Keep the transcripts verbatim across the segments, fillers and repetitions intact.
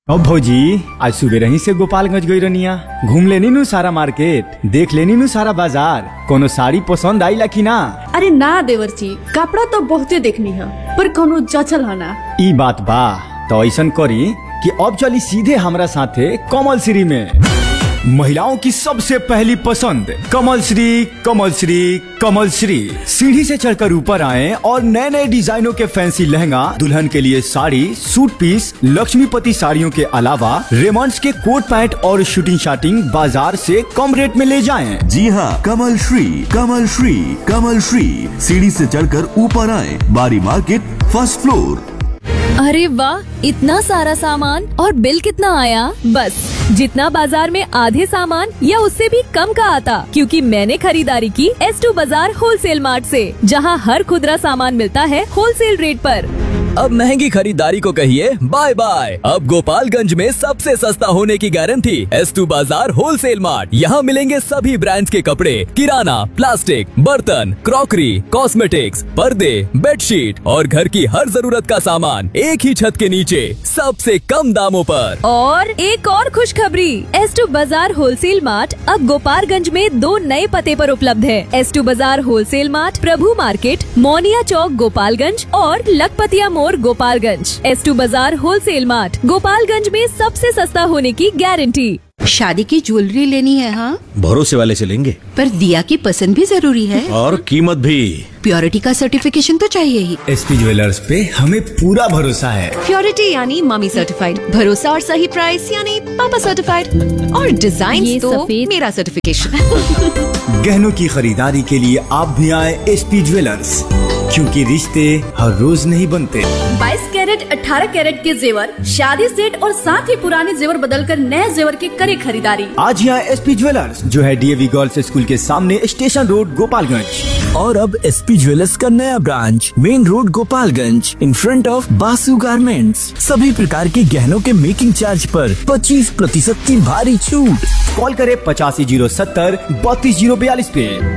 अब भौजी आज सुबह ही से गोपालगंज गई रनिया, घूम लेनी नु सारा मार्केट, देख लेनी नु सारा बाजार, कोनो साड़ी पसंद आई ला की ना? अरे ना देवर जी, कपड़ा तो बहुते देखनी है पर कोनो जचल है ना। ई बात बा तो ऐसा करी कि अब चली सीधे हमरा साथे कमल श्री में। महिलाओं की सबसे पहली पसंद कमल श्री, कमल श्री, कमल श्री। सीढ़ी से चढ़कर ऊपर आए और नए नए डिजाइनों के फैंसी लहंगा, दुल्हन के लिए साड़ी, सूट पीस, लक्ष्मीपति साड़ियों के अलावा रेमंड्स के कोट पैंट और शूटिंग शाटिंग बाजार से कम रेट में ले जाएं। जी हाँ, कमल श्री, कमल श्री, कमल श्री। सीढ़ी से चढ़कर ऊपर आए, बारी मार्केट, फर्स्ट फ्लोर। अरे वाह, इतना सारा सामान और बिल कितना आया? बस जितना बाजार में आधे सामान या उससे भी कम का आता, क्योंकि मैंने खरीदारी की एस टू बाजार होलसेल मार्ट से, जहां हर खुदरा सामान मिलता है होलसेल रेट पर। अब महंगी खरीदारी को कहिए बाय बाय। अब गोपालगंज में सबसे सस्ता होने की गारंटी एस टू बाजार होलसेल मार्ट। यहाँ मिलेंगे सभी ब्रांड्स के कपड़े, किराना, प्लास्टिक, बर्तन, क्रॉकरी, कॉस्मेटिक्स, पर्दे, बेडशीट और घर की हर जरूरत का सामान एक ही छत के नीचे सबसे कम दामों पर। और एक और खुशखबरी, एस टू बाजार होलसेल मार्ट अब गोपालगंज में दो नए पते पर उपलब्ध है। एस टू बाजार होलसेल मार्ट प्रभु मार्केट, मोनिया चौक, गोपालगंज और लखपतिया मोड़, गोपालगंज। एस टू बाजार होलसेल मार्ट, गोपालगंज में सबसे सस्ता होने की गारंटी। शादी की ज्वेलरी लेनी है? हाँ, भरोसे वाले से लेंगे, पर दिया की पसंद भी जरूरी है और कीमत भी। प्योरिटी का सर्टिफिकेशन तो चाहिए ही। एसपी ज्वेलर्स पे हमें पूरा भरोसा है। प्योरिटी यानी मम्मी सर्टिफाइड, भरोसा और सही प्राइस यानी पापा सर्टिफाइड, और डिजाइन तो मेरा सर्टिफिकेशन। गहनों की खरीदारी के लिए आप भी आए एसपी ज्वेलर्स, क्योंकि रिश्ते हर रोज नहीं बनते। बाईस कैरेट, अठारह कैरेट के जेवर, शादी सेट और साथ ही पुराने जेवर बदलकर नए जेवर की करे खरीदारी। आज यहाँ एसपी ज्वेलर्स, जो है डीएवी गर्ल्स स्कूल के सामने, स्टेशन रोड, गोपालगंज। और अब एसपी ज्वेलर्स का नया branch main road, Gopalganj, in front of Basu garments. सभी प्रकार के गहनों के मेकिंग चार्ज पर पच्चीस प्रतिशत की भारी छूट। कॉल करे पचासी जीरो सत्तर बत्तीस जीरो बयालीस पे।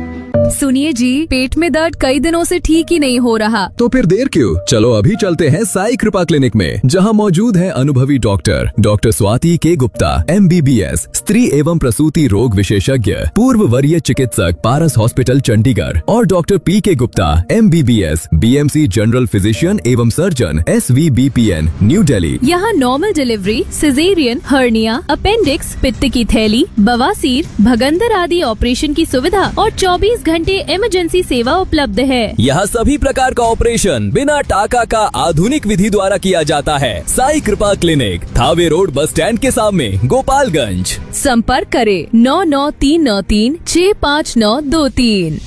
सुनिए जी, पेट में दर्द कई दिनों से ठीक ही नहीं हो रहा। तो फिर देर क्यों, चलो अभी चलते हैं साई कृपा क्लिनिक में, जहां मौजूद है अनुभवी डॉक्टर डॉक्टर स्वाति के Gupta, M B B S, स्त्री एवं प्रसूति रोग विशेषज्ञ, पूर्व वरीय चिकित्सक, पारस हॉस्पिटल चंडीगढ़, और डॉक्टर पी के Gupta, M B B S, B M C general physician एवं surgeon, S V B P N, new Delhi. यहाँ normal delivery, caesarean, hernia, appendix, पित्त की थैली, बवासीर, भगंदर आदि ऑपरेशन की सुविधा और चौबीस घंटे इमरजेंसी सेवा उपलब्ध है। यहाँ सभी प्रकार का ऑपरेशन बिना टाका का आधुनिक विधि द्वारा किया जाता है। साई कृपा clinic, Thawe road, bus stand के सामने, गोपालगंज। संपर्क करें नौ नौ तीन नौ तीन छह पाँच नौ दो तीन।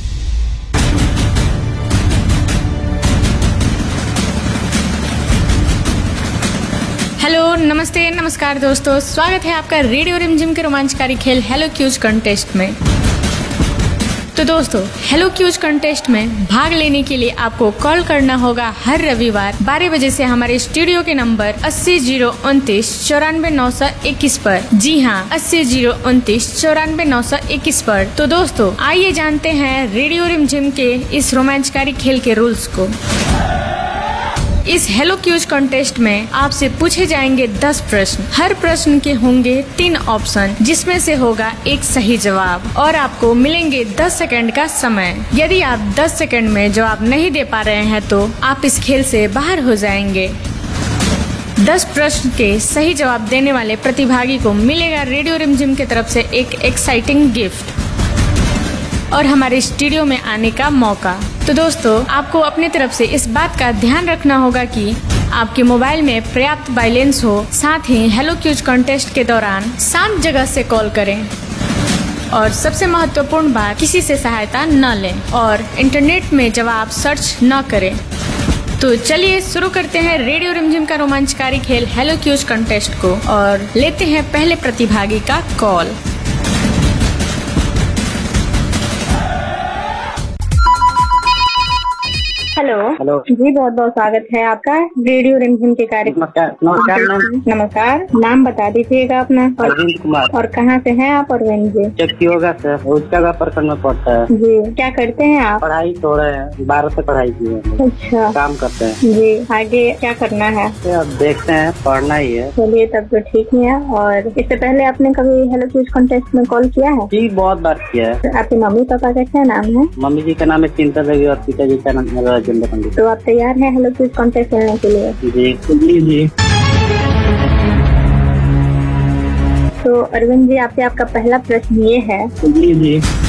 हेलो, नमस्ते, नमस्कार दोस्तों, स्वागत है आपका रेडियो रिमझिम के रोमांचकारी खेल हेलो क्यूज कंटेस्ट में। तो दोस्तों, हेलो क्यूज कंटेस्ट में भाग लेने के लिए आपको कॉल करना होगा हर रविवार बारह बजे से हमारे स्टूडियो के नंबर अस्सी जीरो उनतीस चौरानवे नौ सौ इक्कीस पर। जी हाँ, अस्सी जीरो उनतीस चौरानवे नौ सौ इक्कीस पर। तो दोस्तों, आइए जानते हैं रेडियो रिमझिम के इस रोमांचकारी खेल के रूल्स को। इस हेलो क्यूज कंटेस्ट में आपसे पूछे जाएंगे दस प्रश्न। हर प्रश्न के होंगे तीन ऑप्शन, जिसमें से होगा एक सही जवाब, और आपको मिलेंगे दस सेकंड का समय। यदि आप दस सेकंड में जवाब नहीं दे पा रहे हैं तो आप इस खेल से बाहर हो जाएंगे। दस प्रश्न के सही जवाब देने वाले प्रतिभागी को मिलेगा रेडियो रिमझिम की तरफ से एक एक्साइटिंग गिफ्ट और हमारे स्टूडियो में आने का मौका। तो दोस्तों, आपको अपनी तरफ से इस बात का ध्यान रखना होगा कि आपके मोबाइल में पर्याप्त बैलेंस हो, साथ ही हेलो क्यूज कंटेस्ट के दौरान शांत जगह से कॉल करें, और सबसे महत्वपूर्ण बात, किसी से सहायता न लें और इंटरनेट में जवाब सर्च न करें। तो चलिए शुरू करते हैं रेडियो रिमझिम का रोमांचकारी खेल हेलो क्यूज कंटेस्ट को, और लेते हैं पहले प्रतिभागी का कॉल। हेलो हेलो जी, बहुत बहुत स्वागत है आपका रेडियो रिमझिम के कार्यक्रम। नमस्कार नमस्कार मैम। नमस्कार, नाम बता दीजिएगा अपना। अरविंद कुमार। और कहाँ से हैं आप अरविंद जी? चक्की होगा सर, उसका प्रखंड में पड़ता है जी। क्या करते हैं आप? पढ़ाई तो रहे हैं, बारह से पढ़ाई की है। अच्छा, काम करते हैं जी। आगे क्या करना है? अब देखते हैं, पढ़ना ही है। चलिए तब तो ठीक ही है। और इससे पहले आपने कभी हेलो क्यूज कॉन्टेस्ट में कॉल किया है? जी, बहुत बार किया है। आपके मम्मी पापा का क्या नाम है? मम्मी जी का नाम है चिंता देवी और पिताजी का नाम है राजेंद्र पंडित। तो आप तैयार हैं हेलो क्यूज कॉन्टेस्ट खेलने के लिए? जी जी जी। तो अरविंद जी, आपसे आपका पहला प्रश्न ये है। जी जी।